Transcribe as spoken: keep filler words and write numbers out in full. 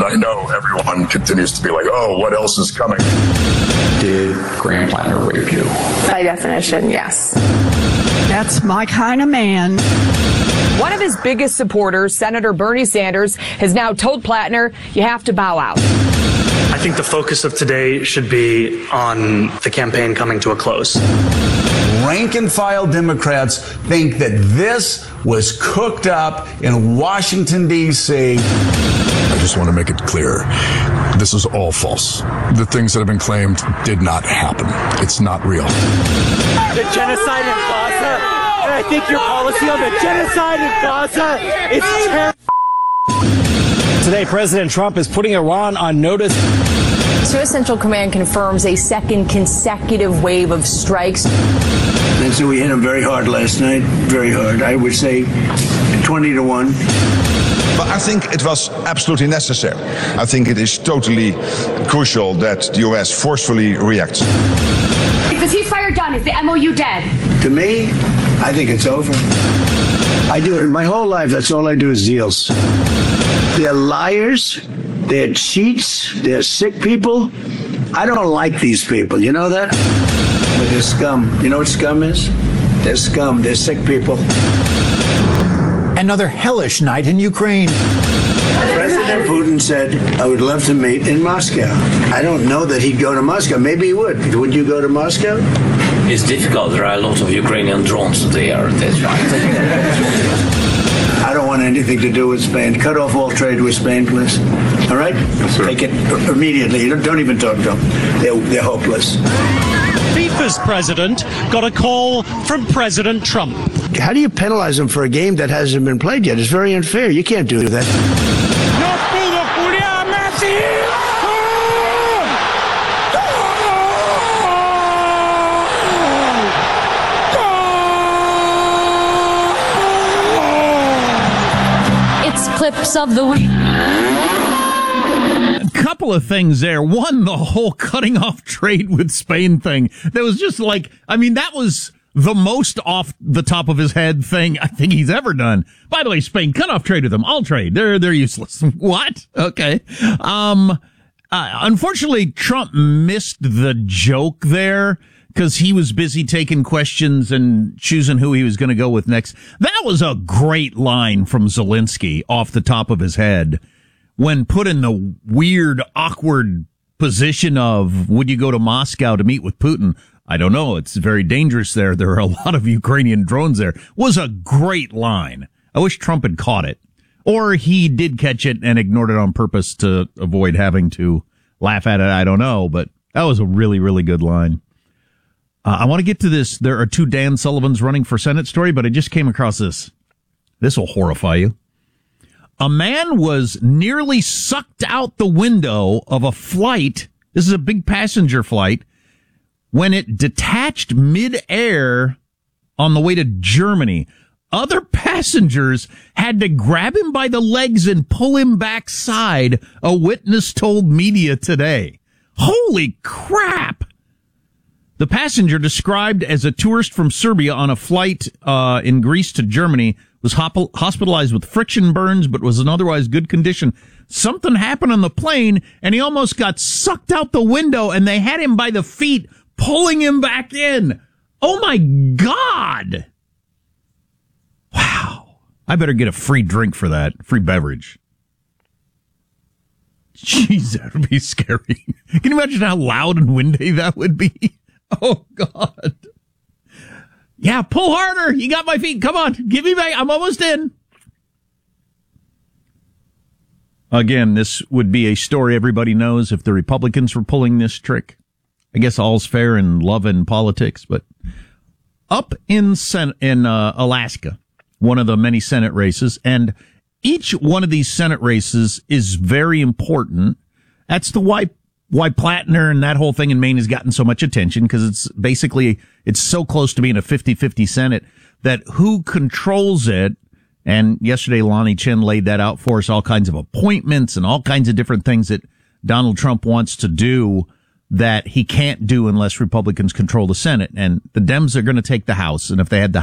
And I know everyone continues to be like, oh, what else is coming? Did Graham Plattner rape you? By definition, yes. That's my kind of man. One of his biggest supporters, Senator Bernie Sanders, has now told Plattner, you have to bow out. I think the focus of today should be on the campaign coming to a close. Rank and file Democrats think that this was cooked up in Washington, D C I just want to make it clear. This is all false. The things that have been claimed did not happen. It's not real. The genocide in Gaza, and I think your policy on the genocide in Gaza is terrible. Today, President Trump is putting Iran on notice. U S Central Command confirms a second consecutive wave of strikes. And so we hit them very hard last night, very hard. I would say twenty to one. But I think it was absolutely necessary. I think it is totally crucial that the U S forcefully reacts. Is the ceasefire done? Is the M O U dead? To me, I think it's over. I do it my whole life. That's all I do is deals. They're liars. They're cheats. They're sick people. I don't like these people. You know that? But they're scum. You know what scum is? They're scum. They're sick people. Another hellish night in Ukraine. President Putin said, I would love to meet in Moscow. I don't know that he'd go to Moscow. Maybe he would. Would you go to Moscow? It's difficult. There are a lot of Ukrainian drones there. That's right. I don't want anything to do with Spain. Cut off all trade with Spain, please. All right? Yes, sir. Take it immediately. Don't, don't even talk to them. They're, they're hopeless. FIFA's president got a call from President Trump. How do you penalize them for a game that hasn't been played yet? It's very unfair. You can't do that. It's clips of the week. Couple of things there. One, the whole cutting off trade with Spain thing. That was just like, I mean, that was the most off the top of his head thing I think he's ever done. By the way, Spain, cut off trade with them. I'll trade. They're, they're useless. What? Okay. Um, uh, unfortunately, Trump missed the joke there because he was busy taking questions and choosing who he was going to go with next. That was a great line from Zelensky off the top of his head when put in the weird, awkward position of, would you go to Moscow to meet with Putin? I don't know. It's very dangerous there. There are a lot of Ukrainian drones there. Was a great line. I wish Trump had caught it. Or he did catch it and ignored it on purpose to avoid having to laugh at it. I don't know. But that was a really, really good line. Uh, I want to get to this. There are two Dan Sullivans running for Senate story, but I just came across this. This will horrify you. A man was nearly sucked out the window of a flight. This is a big passenger flight. When it detached mid-air on the way to Germany, other passengers had to grab him by the legs and pull him backside, a witness told media today. Holy crap! The passenger, described as a tourist from Serbia on a flight uh in Greece to Germany, was hop- hospitalized with friction burns, but was in otherwise good condition. Something happened on the plane, and he almost got sucked out the window, and they had him by the feet, pulling him back in. Oh my God. Wow. I better get a free drink for that. Free beverage. Jeez, that would be scary. Can you imagine how loud and windy that would be? Oh God. Yeah, pull harder. You got my feet. Come on. Give me back. I'm almost in. Again, this would be a story everybody knows if the Republicans were pulling this trick. I guess all's fair in love and politics, but up in Sen- in uh, Alaska, one of the many Senate races, and each one of these Senate races is very important. That's the why why Plattner and that whole thing in Maine has gotten so much attention, because it's basically, it's so close to being a fifty-fifty Senate that who controls it. And yesterday, Lonnie Chen laid that out for us, all kinds of appointments and all kinds of different things that Donald Trump wants to do that he can't do unless Republicans control the Senate. And the Dems are going to take the House. And if they had the